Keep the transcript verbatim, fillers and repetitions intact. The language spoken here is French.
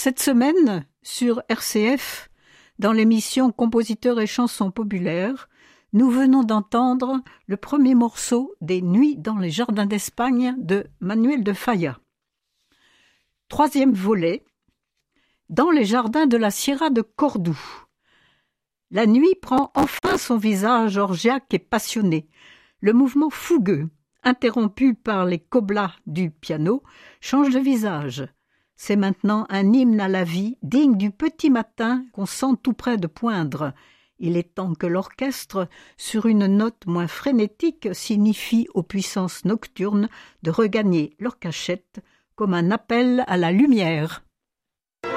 Cette semaine, sur R C F, dans l'émission Compositeurs et chansons populaires, nous venons d'entendre le premier morceau des Nuits dans les jardins d'Espagne de Manuel de Falla. Troisième volet, dans les jardins de la Sierra de Cordoue. La nuit prend enfin son visage orgiaque et passionné. Le mouvement fougueux, interrompu par les coblas du piano, change de visage. C'est maintenant un hymne à la vie, digne du petit matin qu'on sent tout près de poindre. Il est temps que l'orchestre, sur une note moins frénétique, signifie aux puissances nocturnes de regagner leur cachette comme un appel à la lumière.